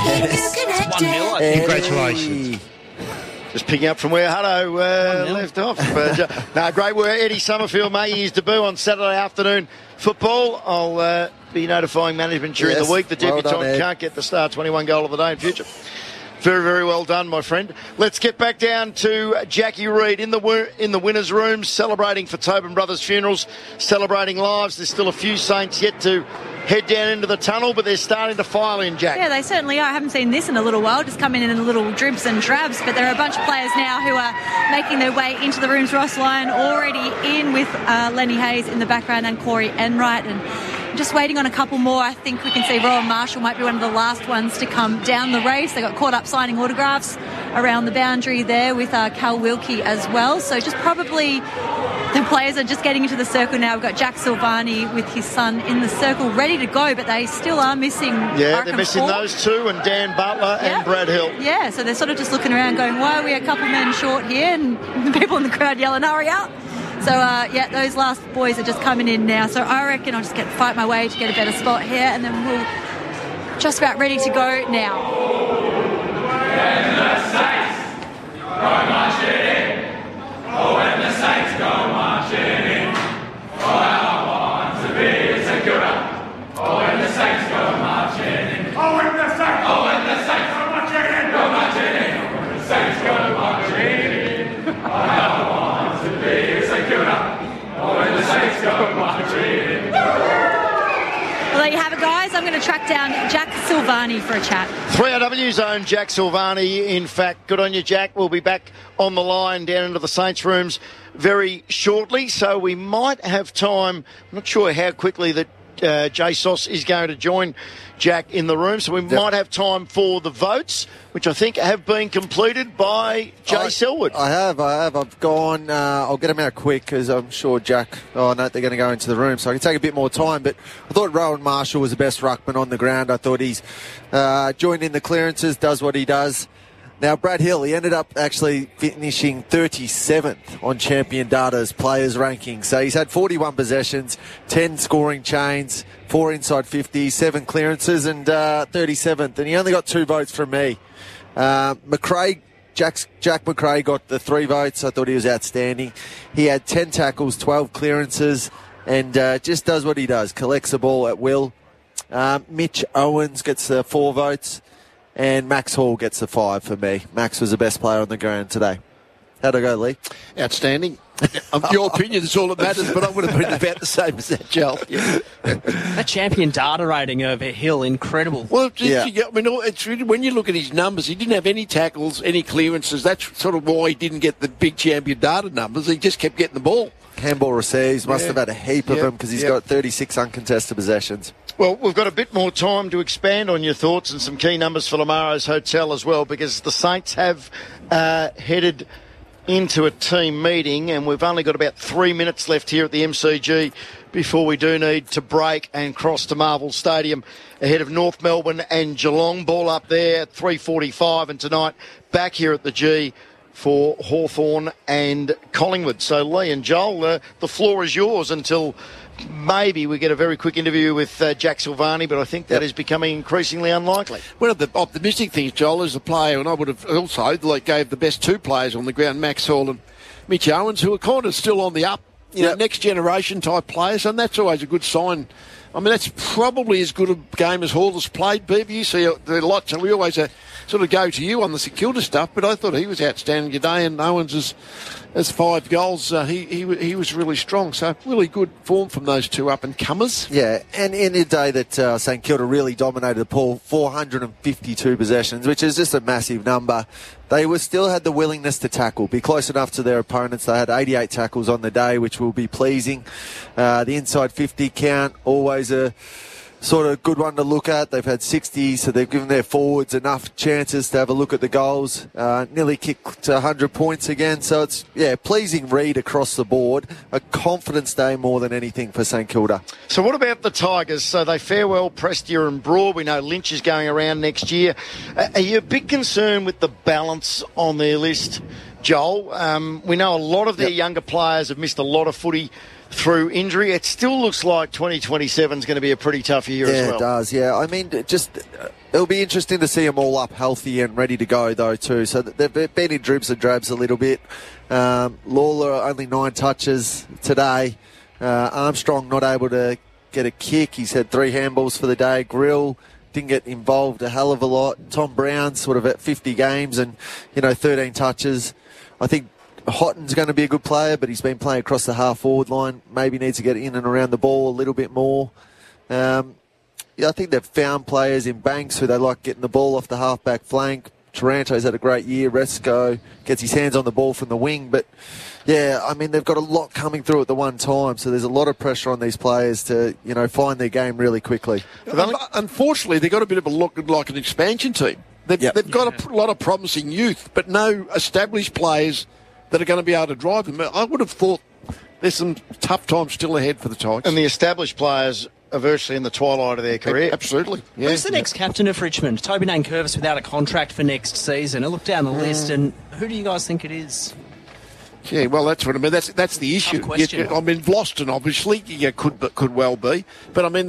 It's 1-0, I think. Congratulations. Just picking up from where Hutto left off. No, great work, Eddie Summerfield making his debut on Saturday afternoon football. I'll be notifying management during the week. The debutant can't get the Star 21 goal of the day in future. Very, very well done, my friend. Let's get back down to Jackie Reid in the winners' room, celebrating for Tobin Brothers Funerals, celebrating lives. There's still a few Saints yet to head down into the tunnel, but they're starting to file in, Jack. Yeah, they certainly are. I haven't seen this in a little while, just coming in little dribs and drabs, but there are a bunch of players now who are making their way into the rooms. Ross Lyon already in with Lenny Hayes in the background and Corey Enright, and just waiting on a couple more. I think we can see Rowan Marshall might be one of the last ones to come down the race. They got caught up signing autographs around the boundary there with Cal Wilkie as well. So just probably the players are just getting into the circle now. We've got Jack Silvani with his son in the circle ready to go, but they still are missing. Yeah, they're missing those two, and Dan Butler and Brad Hill. Yeah, so they're sort of just looking around going, why are we a couple men short here? And the people in the crowd yelling, hurry up. So, those last boys are just coming in now. So I reckon I'll just fight my way to get a better spot here, and then we'll just about ready to go now. When the Saints go marching in, oh, when the Saints go marching in, oh, I want to be a Segura. Oh, when the Saints go marching in, oh, when the Saints go marching in, go marching in, oh, when the Saints go marching in, oh, I want to be a Segura. Oh, when the Saints go marching in. Well, there you have it, guys. I'm going to track down Jack Silvani for a chat. 3RW's own Jack Silvani, in fact. Good on you, Jack. We'll be back on the line down into the Saints rooms very shortly, so we might have time. I'm not sure how quickly that Jay Sauce is going to join Jack in the room, so we might have time for the votes, which I think have been completed by Jay Selwood. I have. I've gone. I'll get them out quick because I'm sure Jack. Oh no, they're going to go into the room, so I can take a bit more time. But I thought Rowan Marshall was the best ruckman on the ground. I thought he's joined in the clearances, does what he does. Now, Brad Hill, he ended up actually finishing 37th on Champion Data's players ranking. So he's had 41 possessions, 10 scoring chains, 4 inside 50, 7 clearances, and 37th. And he only got 2 votes from me. McRae, Jack McRae got the 3 votes. I thought he was outstanding. He had 10 tackles, 12 clearances, and just does what he does, collects the ball at will. Mitch Owens gets 4 votes. And Max Hall gets the 5 for me. Max was the best player on the ground today. How'd I go, Lee? Outstanding. Your opinion is all that matters, but I would have been about the same as that, Joel. Yeah. That Champion Data rating over Hill, incredible. Well, I mean, it's really, when you look at his numbers, he didn't have any tackles, any clearances. That's sort of why he didn't get the big Champion Data numbers. He just kept getting the ball. Handball receives, must have had a heap of them because he's got 36 uncontested possessions. Well, we've got a bit more time to expand on your thoughts and some key numbers for Lamaro's Hotel as well, because the Saints have headed into a team meeting, and we've only got about 3 minutes left here at the MCG before we do need to break and cross to Marvel Stadium ahead of North Melbourne and Geelong. Ball up there at 3:45, and tonight back here at the G for Hawthorn and Collingwood. So, Lee and Joel, the floor is yours until maybe we get a very quick interview with Jack Silvani, but I think that is becoming increasingly unlikely. One of the optimistic things, Joel, is the player, and I would have also gave the best 2 players on the ground, Max Hall and Mitch Owens, who are kind of still on the up, next generation type players, and that's always a good sign. I mean, that's probably as good a game as Hall has played, Beaver. You see there are lots, and we always sort of go to you on the St Kilda stuff, but I thought he was outstanding today, and Owens as 5 goals, he was really strong. So really good form from those 2 up-and-comers. Yeah, and in the day that St Kilda really dominated the pool, 452 possessions, which is just a massive number. They still had the willingness to tackle, be close enough to their opponents. They had 88 tackles on the day, which will be pleasing. The inside 50 count, always a sort of good one to look at. They've had 60, so they've given their forwards enough chances to have a look at the goals. Nearly kicked to 100 points again, so it's, pleasing read across the board. A confidence day more than anything for St Kilda. So what about the Tigers? So they farewell Prestia and Broad. We know Lynch is going around next year. Are you a bit concerned with the balance on their list, Joel? We know a lot of their younger players have missed a lot of footy through injury. It still looks like 2027 is going to be a pretty tough year as well. Yeah, it does, yeah. I mean, it'll be interesting to see them all up healthy and ready to go, though, too. So they've been in dribs and drabs a little bit. Lawler only 9 touches today. Armstrong not able to get a kick. He's had 3 handballs for the day. Grill didn't get involved a hell of a lot. Tom Brown sort of at 50 games and, 13 touches. I think Hotton's going to be a good player, but he's been playing across the half-forward line. Maybe needs to get in and around the ball a little bit more. I think they've found players in Banks who they like getting the ball off the half-back flank. Taranto's had a great year. Resco gets his hands on the ball from the wing. But, yeah, I mean, they've got a lot coming through at the one time, so there's a lot of pressure on these players to, find their game really quickly. Unfortunately, they've got a bit of a look like an expansion team. They've got a lot of promising youth, but no established players that are going to be able to drive them. I would have thought there's some tough times still ahead for the Tigers. And the established players are virtually in the twilight of their career. Absolutely. Yeah. Who's the next captain of Richmond? Toby Nankervis without a contract for next season. I look down the list, and who do you guys think it is? Yeah, well, that's what I mean. That's the issue. I mean, Vlauston obviously could well be, but I mean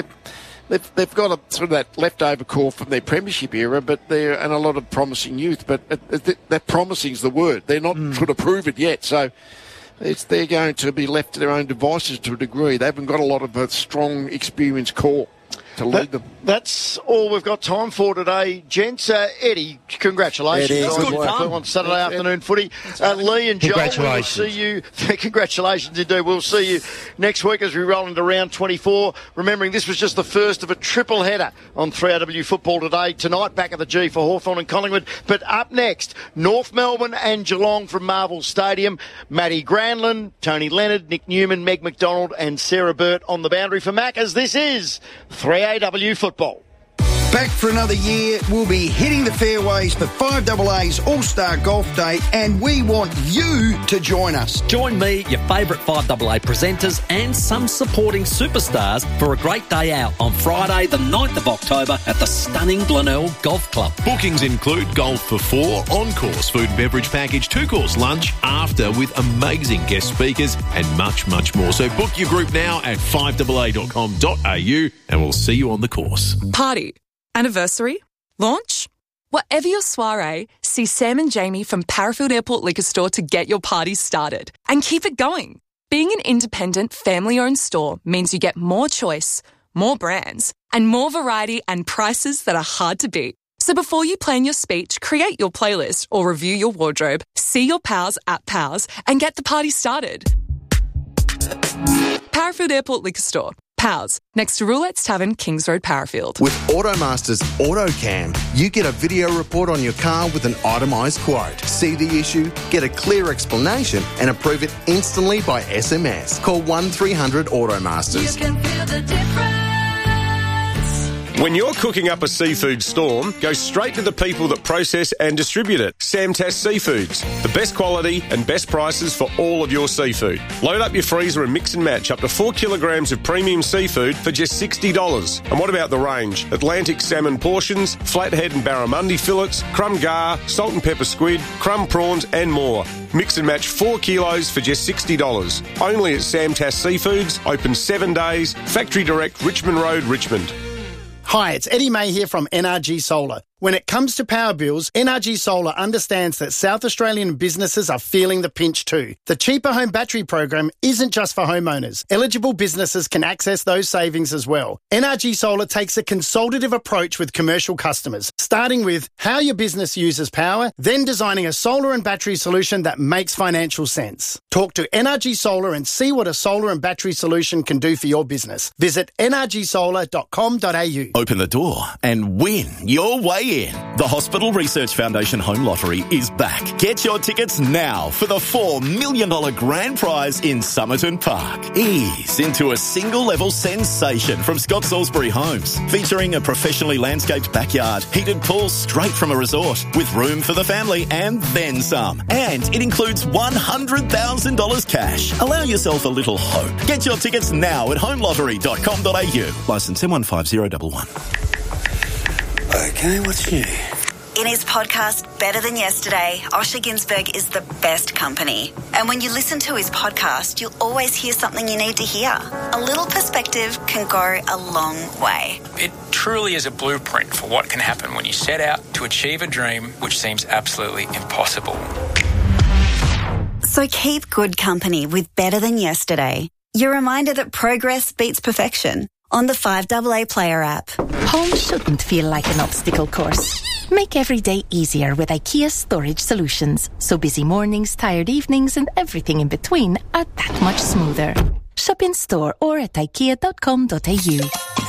they've got a sort of that leftover core from their premiership era, but and a lot of promising youth. But that promising is the word. They're not sort of proven yet, so. They're going to be left to their own devices to a degree. They haven't got a lot of a strong, experienced core to lead them. That's all we've got time for today, gents. Eddie, congratulations. Eddie, on Saturday afternoon footy. Lee and Joel, we'll see you. Congratulations indeed. We'll see you next week as we roll into round 24. Remembering this was just the first of a triple header on 3AW Football Today. Tonight, back at the G for Hawthorn and Collingwood. But up next, North Melbourne and Geelong from Marvel Stadium. Matty Granlund, Tony Leonard, Nick Newman, Meg McDonald and Sarah Burt on the boundary for Maccas. This is 3AW Football. Back for another year, we'll be hitting the fairways for 5AA's All-Star Golf Day, and we want you to join us. Join me, your favourite 5AA presenters and some supporting superstars for a great day out on Friday the 9th of October at the stunning Glenelg Golf Club. Bookings include golf for 4, on-course food and beverage package, 2-course lunch, after with amazing guest speakers and much, much more. So book your group now at 5AA.com.au and we'll see you on the course. Party. Anniversary? Launch? Whatever your soiree, see Sam and Jamie from Parafield Airport Liquor Store to get your party started. And keep it going. Being an independent, family-owned store means you get more choice, more brands, and more variety and prices that are hard to beat. So before you plan your speech, create your playlist or review your wardrobe, see your pals at Pals and get the party started. Parafield Airport Liquor Store. Pals, next to Roulette's Tavern, Kings Road, Parafield. With Automaster's AutoCam, you get a video report on your car with an itemised quote. See the issue, get a clear explanation and approve it instantly by SMS. Call 1300 Automasters. You can feel the difference. When you're cooking up a seafood storm, go straight to the people that process and distribute it. Samtas Seafoods. The best quality and best prices for all of your seafood. Load up your freezer and mix and match up to 4 kilograms of premium seafood for just $60. And what about the range? Atlantic salmon portions, flathead and barramundi fillets, crumb gar, salt and pepper squid, crumb prawns and more. Mix and match 4 kilos for just $60. Only at Samtas Seafoods. Open 7 days. Factory Direct, Richmond Road, Richmond. Hi, it's Eddie May here from NRG Solar. When it comes to power bills, NRG Solar understands that South Australian businesses are feeling the pinch too. The Cheaper Home Battery program isn't just for homeowners. Eligible businesses can access those savings as well. NRG Solar takes a consultative approach with commercial customers, starting with how your business uses power, then designing a solar and battery solution that makes financial sense. Talk to NRG Solar and see what a solar and battery solution can do for your business. Visit nrgsolar.com.au. Open the door and win your way in. The Hospital Research Foundation Home Lottery is back. Get your tickets now for the $4 million grand prize in Somerton Park. Ease into a single-level sensation from Scott Salisbury Homes, featuring a professionally landscaped backyard, heated pool straight from a resort, with room for the family and then some. And it includes $100,000 cash. Allow yourself a little hope. Get your tickets now at homelottery.com.au. Licence M150111. Okay, what's new? In his podcast, Better Than Yesterday, Osher Günsberg is the best company. And when you listen to his podcast, you'll always hear something you need to hear. A little perspective can go a long way. It truly is a blueprint for what can happen when you set out to achieve a dream which seems absolutely impossible. So keep good company with Better Than Yesterday. Your reminder that progress beats perfection on the 5AA Player app. Home shouldn't feel like an obstacle course. Make every day easier with IKEA storage solutions, so busy mornings, tired evenings and everything in between are that much smoother. Shop in store or at ikea.com.au.